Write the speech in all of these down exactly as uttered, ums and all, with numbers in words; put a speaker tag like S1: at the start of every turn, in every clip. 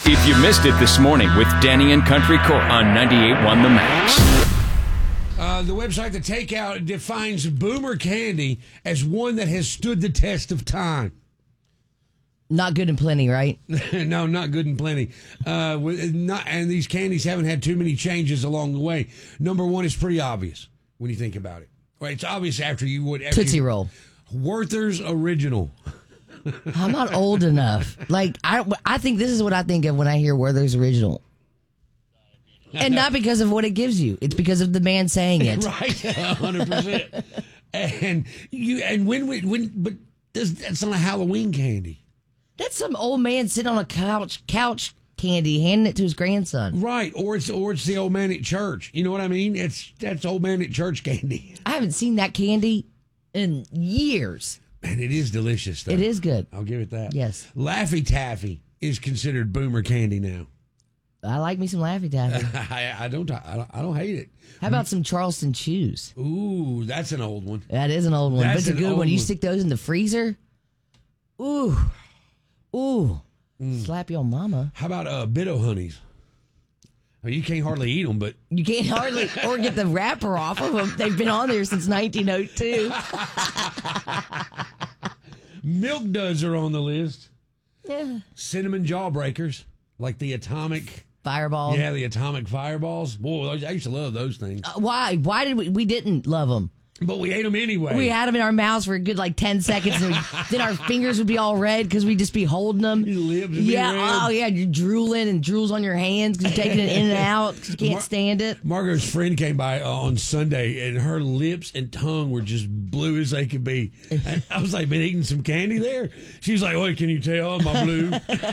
S1: If you missed it this morning with Danny and Country Corey on ninety-eight point one The Max.
S2: Uh, the website The Takeout defines Boomer Candy as one that has stood the test of time.
S3: Not good and plenty, right?
S2: No, not good and plenty. Uh, with not, and these candies haven't had too many changes along the way. Number one is pretty obvious when you think about it. Well, it's obvious after you would. After
S3: Tootsie
S2: you,
S3: Roll.
S2: Werther's Original.
S3: I'm not old enough. Like, I, I think this is what I think of when I hear Werther's Original. And not because of what it gives you. It's because of the man saying it.
S2: Right, one hundred percent. And you and when we when but this, that's not a Halloween candy.
S3: That's some old man sitting on a couch, couch candy, handing it to his grandson.
S2: Right, or it's or it's the old man at church. You know what I mean? It's that's old man at church candy.
S3: I haven't seen that candy in years.
S2: Man, it is delicious, though.
S3: It is good.
S2: I'll give it that.
S3: Yes.
S2: Laffy Taffy is considered Boomer candy now.
S3: I like me some Laffy Taffy.
S2: I, I don't I don't I don't hate it.
S3: How about some Charleston Chews?
S2: Ooh, that's an old one.
S3: That is an old one,
S2: That's
S3: but it's a
S2: an
S3: good
S2: old
S3: one. You
S2: one.
S3: stick those in the freezer. Ooh, ooh,
S2: Mm.
S3: slap your mama.
S2: How about uh, Biddo Honeys? Oh, you can't hardly eat them, but
S3: You can't hardly or get the wrapper off of them. They've been on there since nineteen oh two.
S2: Milk Duds are on the list.
S3: Yeah.
S2: Cinnamon Jawbreakers, like the atomic.
S3: Fireball.
S2: Yeah, the atomic fireballs. Boy, those- I used to love those things.
S3: Uh, why? Why did we? We didn't love them.
S2: But we ate them anyway.
S3: We had them in our mouths for a good like ten seconds, and we, then our fingers would be all red because we'd just be holding them.
S2: Your lips would be
S3: yeah.
S2: red.
S3: Oh yeah. You're drooling and drools on your hands because you're taking it in and out because you can't
S2: Mar-
S3: stand it.
S2: Margot's friend came by uh, on Sunday, and her lips and tongue were just blue as they could be. And I was like, "Been eating some candy there?" She's like, "Oh, can you tell my blue?"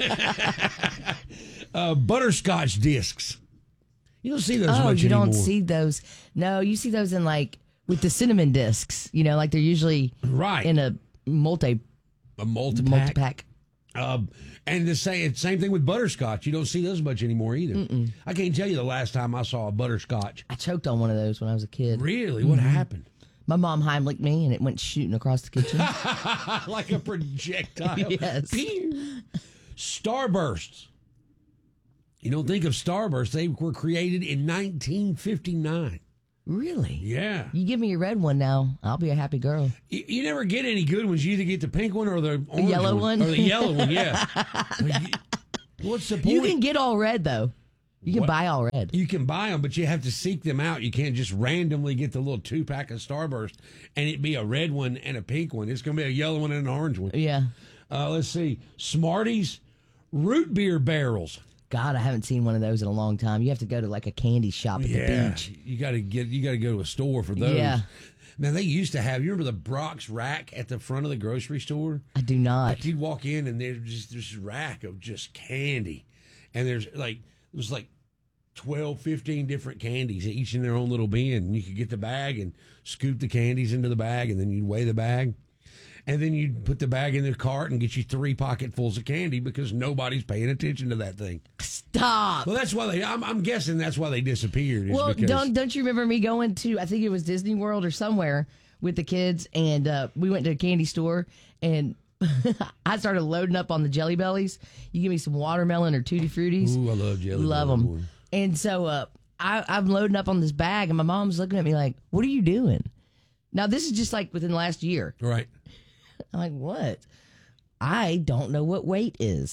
S2: uh, butterscotch discs. You don't see those
S3: Oh,
S2: much
S3: you
S2: anymore.
S3: don't see those. No, you see those in like with the cinnamon discs. You know, like they're usually
S2: Right.
S3: in a multi
S2: a multi
S3: multi pack.
S2: Um, and the same same thing with butterscotch. You don't see those much anymore either. Mm-mm. I can't tell you the last time I saw a butterscotch.
S3: I choked on one of those when I was a kid.
S2: Really? What happened?
S3: My mom Heimlicked me, and it went shooting across the kitchen.
S2: Like a projectile.
S3: Yes.
S2: Pew! Starbursts. You don't think of Starbursts. They were created in nineteen fifty-nine.
S3: Really?
S2: Yeah.
S3: You give me your red one now, I'll be a happy girl.
S2: You, you never get any good ones. You either get the pink one or the orange
S3: yellow one?
S2: Or the yellow one, yeah. What's the point?
S3: You can get all red though. You can
S2: What?
S3: buy all red.
S2: You can buy them, but you have to seek them out. You can't just randomly get the little two pack of Starburst and it be a red one and a pink one. It's going to be a yellow one and an orange one.
S3: Yeah.
S2: Uh, let's see. Smarties, root beer barrels.
S3: God, I haven't seen one of those in a long time. You have to go to like a candy shop at
S2: Yeah,
S3: the beach.
S2: you got to get. You got to go to a store for those.
S3: Yeah.
S2: Now they used to have. You remember the Brock's rack at the front of the grocery store?
S3: I do not.
S2: Like you'd walk in and there's just this rack of just candy, and there's like it was like twelve, fifteen different candies, each in their own little bin. And you could get the bag and scoop the candies into the bag, and then you'd weigh the bag. And then you'd put the bag in the cart and get you three pocketfuls of candy because nobody's paying attention to that thing.
S3: Stop.
S2: Well, that's why they. I'm, I'm guessing that's why they disappeared. Is
S3: Well,
S2: because,
S3: don't don't you remember me going to? I think it was Disney World or somewhere with the kids, and uh, we went to a candy store, and I started loading up on the Jelly Bellies. You give me some watermelon or Tutti Fruities.
S2: Ooh, I love jelly.
S3: Love
S2: Belly,
S3: them.
S2: boy.
S3: And so uh, I, I'm loading up on this bag, and my mom's looking at me like, "What are you doing?" Now this is just like within the last year.
S2: Right.
S3: I'm like, "What?" I don't know what weight is.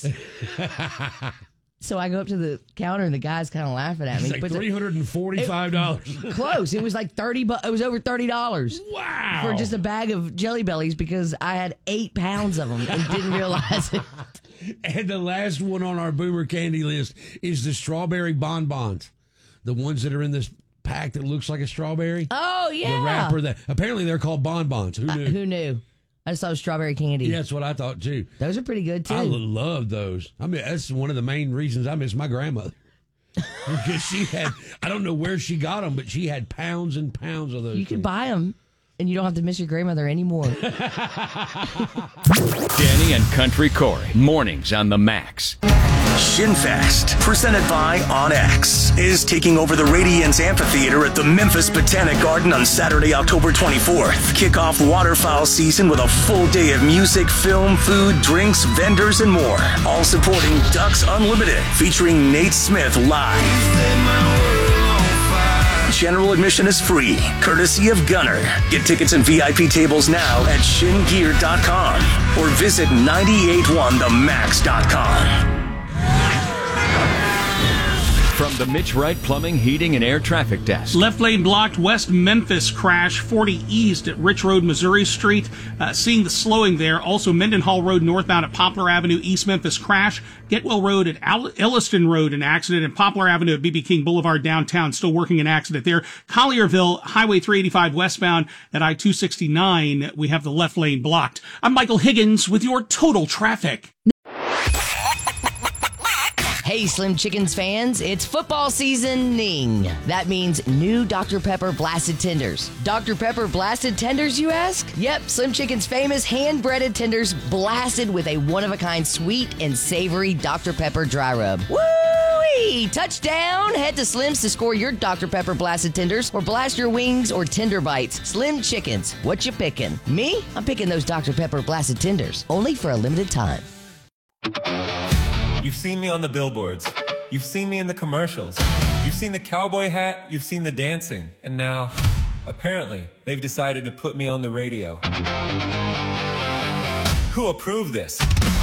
S3: So I go up to the counter, and the guy's kind of laughing at me.
S2: It's like
S3: Puts it-
S2: three hundred and forty-five dollars.
S3: Close. It was like thirty. Bu- it was over thirty dollars.
S2: Wow.
S3: For just a bag of Jelly Bellies because I had eight pounds of them and didn't realize it.
S2: And the last one on our Boomer candy list is the strawberry bonbons, the ones that are in this pack that looks like a strawberry.
S3: Oh yeah.
S2: The wrapper that apparently they're called bonbons. Who knew?
S3: Uh, who knew? I just saw strawberry candy.
S2: Yeah, that's what I thought too.
S3: Those are pretty good too.
S2: I love those. I mean, that's one of the main reasons I miss my grandmother. Because she had, I don't know where she got them, but she had pounds and pounds of those.
S3: You can
S2: things.
S3: buy them, and you don't have to miss your grandmother anymore.
S1: Danny and Country Corey, mornings on the Max.
S4: ShinFest, presented by OnX, is taking over the Radiance Amphitheater at the Memphis Botanic Garden on Saturday, October twenty-fourth. Kick off waterfowl season with a full day of music, film, food, drinks, vendors, and more. All supporting Ducks Unlimited, featuring Nate Smith live. General admission is free, courtesy of Gunner. Get tickets and V I P tables now at shin gear dot com or visit nine eight one the max dot com.
S1: From the Mitch Wright Plumbing, Heating, and Air Traffic Desk.
S5: Left lane blocked, West Memphis crash, forty East at Rich Road, Missouri Street. Uh, seeing the slowing there. Also, Mendenhall Road northbound at Poplar Avenue, East Memphis crash. Getwell Road at Al- Elliston Road, an accident. And Poplar Avenue at B B King Boulevard downtown, still working an accident there. Collierville, Highway three eighty-five westbound at I two sixty-nine. We have the left lane blocked. I'm Michael Higgins with your total traffic.
S3: Hey, Slim Chickens fans, it's football seasoning. That means new Doctor Pepper Blasted Tenders. Doctor Pepper Blasted Tenders, you ask? Yep, Slim Chicken's famous hand-breaded tenders blasted with a one-of-a-kind sweet and savory Doctor Pepper dry rub. Woo-wee! Touchdown! Head to Slim's to score your Doctor Pepper Blasted Tenders or blast your wings or tender bites. Slim Chickens, what you picking? Me? I'm picking those Doctor Pepper Blasted Tenders, only for a limited time.
S6: You've seen me on the billboards. You've seen me in the commercials. You've seen the cowboy hat. You've seen the dancing. And now, apparently, they've decided to put me on the radio. Who approved this?